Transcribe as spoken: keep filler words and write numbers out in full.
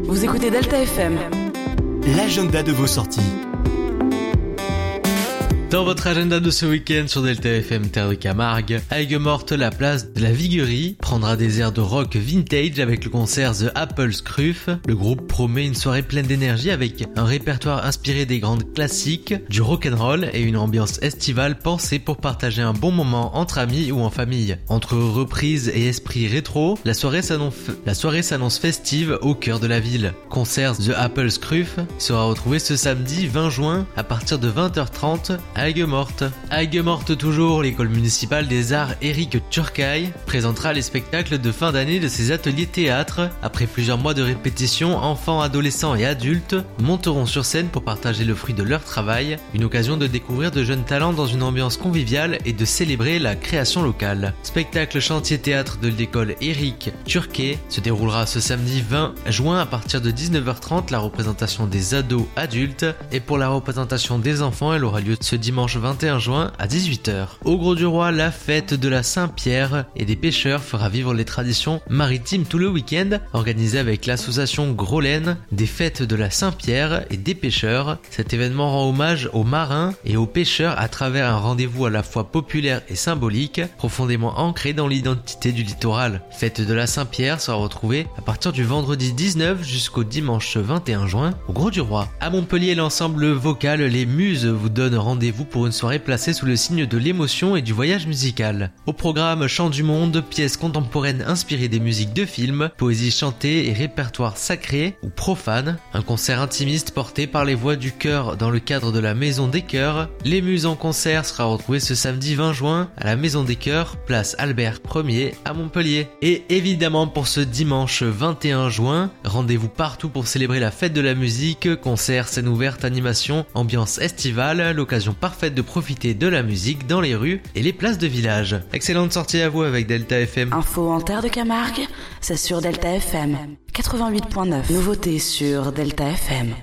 Vous écoutez Delta F M. L'agenda de vos sorties. Dans votre agenda de ce week-end sur Delta F M Terre de Camargue, Aigues-Mortes, la place de la Viguerie prendra des airs de rock vintage avec le concert The Apple Scruff. Le groupe promet une soirée pleine d'énergie avec un répertoire inspiré des grandes classiques, du rock'n'roll et une ambiance estivale pensée pour partager un bon moment entre amis ou en famille. Entre reprises et esprit rétro, la soirée s'annonce, la soirée s'annonce festive au cœur de la ville. Concert The Apple Scruff sera retrouvé ce samedi vingt juin à partir de vingt heures trente à Aigues-Mortes. À Aigues-Mortes toujours, l'école municipale des arts Éric Turcaille présentera les spectacles de fin d'année de ses ateliers théâtre. Après plusieurs mois de répétition, enfants, adolescents et adultes monteront sur scène pour partager le fruit de leur travail, une occasion de découvrir de jeunes talents dans une ambiance conviviale et de célébrer la création locale. Spectacle chantier théâtre de l'école Éric Turcaille se déroulera ce samedi vingt juin à partir de dix-neuf heures trente, la représentation des ados adultes, et pour la représentation des enfants, elle aura lieu ce dimanche vingt et un juin à dix-huit heures. Au Gros du Roi, la fête de la Saint-Pierre et des pêcheurs fera vivre les traditions maritimes tout le week-end, organisée avec l'association Groslaine des fêtes de la Saint-Pierre et des pêcheurs. Cet événement rend hommage aux marins et aux pêcheurs à travers un rendez-vous à la fois populaire et symbolique, profondément ancré dans l'identité du littoral. Fête de la Saint-Pierre sera retrouvée à partir du vendredi dix-neuf jusqu'au dimanche vingt et un juin au Gros du Roi. À Montpellier, l'ensemble vocal Les Muses vous donne rendez-vous pour une soirée placée sous le signe de l'émotion et du voyage musical. Au programme Chant du Monde, pièces contemporaines inspirées des musiques de films, poésie chantée et répertoire sacré ou profane. Un concert intimiste porté par les voix du chœur dans le cadre de la Maison des Chœurs. Les Muses en concert sera retrouvé ce samedi vingt juin à la Maison des Chœurs, place Albert premier à Montpellier. Et évidemment pour ce dimanche vingt et un juin, rendez-vous partout pour célébrer la fête de la musique, concerts, scènes ouvertes, animations, ambiance estivale, l'occasion parfaite de profiter de la musique dans les rues et les places de village. Excellente sortie à vous avec Delta F M. Info en Terre de Camargue, c'est sur Delta F M. quatre-vingt-huit virgule neuf. Nouveauté sur Delta F M.